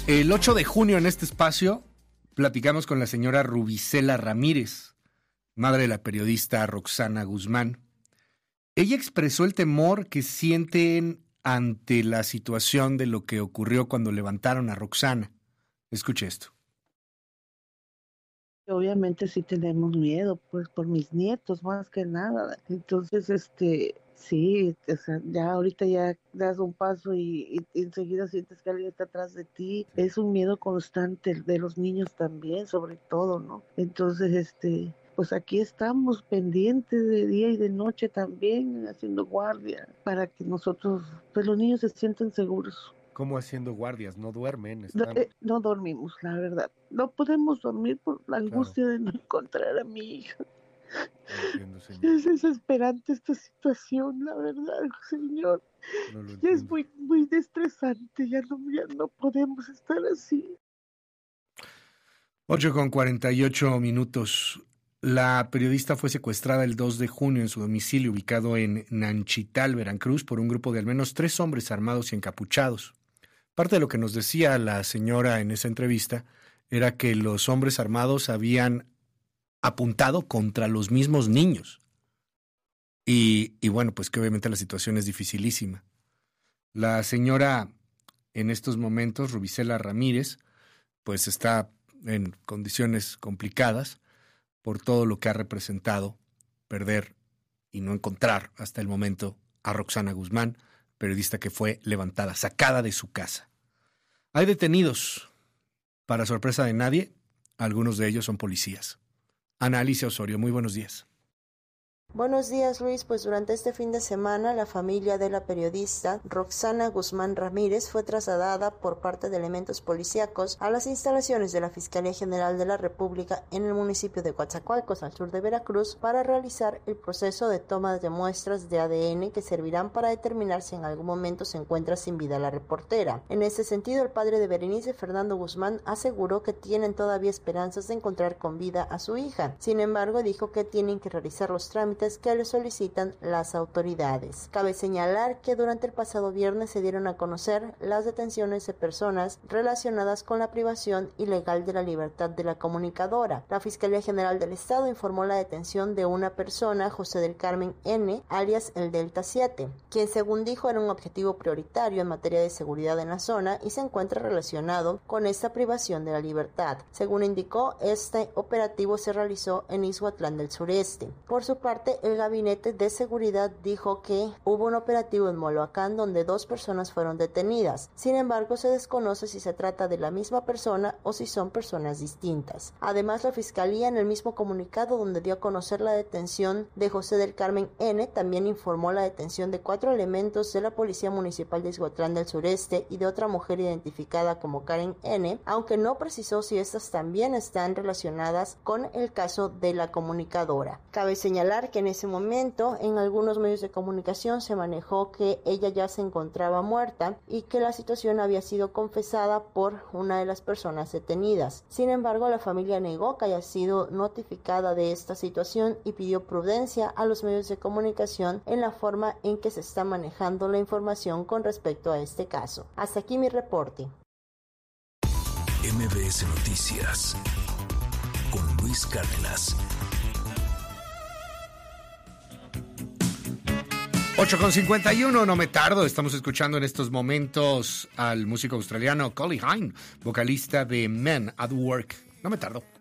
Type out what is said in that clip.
El 8 de junio en este espacio platicamos con la señora Rubicela Ramírez, madre de la periodista Roxana Guzmán. Ella expresó el temor que sienten ante la situación de lo que ocurrió cuando levantaron a Roxana. Escuche esto. Obviamente sí tenemos miedo, pues por mis nietos más que nada. Entonces, sí, o sea, ya ahorita ya das un paso y enseguida sientes que alguien está atrás de ti. Es un miedo constante de los niños también, sobre todo, ¿no? Entonces, pues aquí estamos pendientes de día y de noche también, haciendo guardia, para que nosotros, pues los niños se sientan seguros. ¿Cómo haciendo guardias? ¿No duermen? No dormimos, la verdad. No podemos dormir por la angustia de no encontrar a mi hija. Entiendo, señor. Es desesperante esta situación, la verdad, señor. Ya es muy, muy estresante, ya no podemos estar así. 8:48. La periodista fue secuestrada el 2 de junio en su domicilio ubicado en Nanchital, Veracruz, por un grupo de al menos 3 hombres armados y encapuchados. Parte de lo que nos decía la señora en esa entrevista era que los hombres armados habían apuntado contra los mismos niños. Y bueno, pues que obviamente la situación es dificilísima. La señora en estos momentos, Rubicela Ramírez, pues está en condiciones complicadas por todo lo que ha representado perder y no encontrar hasta el momento a Roxana Guzmán, periodista que fue levantada, sacada de su casa. Hay detenidos. Para sorpresa de nadie, algunos de ellos son policías. Ana Alicia Osorio, muy buenos días. Buenos días, Luis. Pues durante este fin de semana, la familia de la periodista Roxana Guzmán Ramírez fue trasladada por parte de elementos policíacos a las instalaciones de la Fiscalía General de la República en el municipio de Coatzacoalcos, al sur de Veracruz, para realizar el proceso de toma de muestras de ADN que servirán para determinar si en algún momento se encuentra sin vida la reportera. En este sentido, el padre de Berenice, Fernando Guzmán, aseguró que tienen todavía esperanzas de encontrar con vida a su hija. Sin embargo, dijo que tienen que realizar los trámites que le solicitan las autoridades. Cabe señalar que durante el pasado viernes se dieron a conocer las detenciones de personas relacionadas con la privación ilegal de la libertad de la comunicadora. La Fiscalía General del Estado informó la detención de una persona, José del Carmen N., alias el Delta 7, quien según dijo era un objetivo prioritario en materia de seguridad en la zona y se encuentra relacionado con esta privación de la libertad. Según indicó, este operativo se realizó en Ixhuatlán del Sureste. Por su parte, el Gabinete de Seguridad dijo que hubo un operativo en Moloacán donde 2 personas fueron detenidas. Sin embargo, se desconoce si se trata de la misma persona o si son personas distintas. Además, la Fiscalía, en el mismo comunicado donde dio a conocer la detención de José del Carmen N., también informó la detención de 4 elementos de la Policía Municipal de Ixhuatlán del Sureste y de otra mujer identificada como Karen N., aunque no precisó si estas también están relacionadas con el caso de la comunicadora. Cabe señalar que en ese momento en algunos medios de comunicación se manejó que ella ya se encontraba muerta y que la situación había sido confesada por una de las personas detenidas. Sin embargo, la familia negó que haya sido notificada de esta situación y pidió prudencia a los medios de comunicación en la forma en que se está manejando la información con respecto a este caso. Hasta aquí mi reporte. MBS Noticias con Luis Cárdenas. 8:51, no me tardo. Estamos escuchando en estos momentos al músico australiano Collie Hine, vocalista de Men at Work. No me tardo.